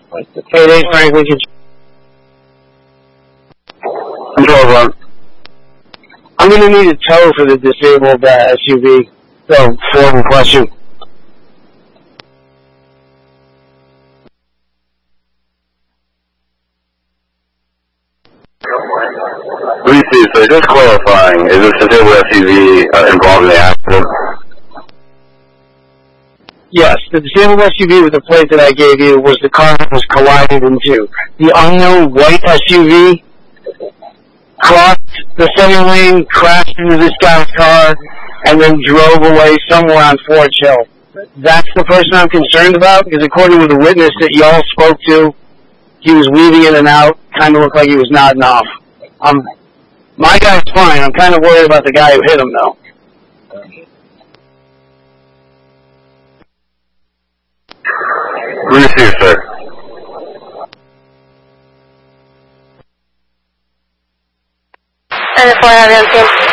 Hey, Frank, we can... Control 1. I'm going to need a tow for the disabled SUV. So, Ford, bless you. Receive, so just clarifying, is this disabled SUV involved in the accident? Yes, the disabled SUV with the plate that I gave you was the car that was collided into. The unknown white SUV crossed the center lane, crashed into this guy's car, and then drove away somewhere on Forge Hill. That's the person I'm concerned about, because according to the witness that y'all spoke to, he was weaving in and out, kind of looked like he was nodding off. My guy's fine. I'm kind of worried about the guy who hit him, though. Receive, sir. And the 4 have you on team.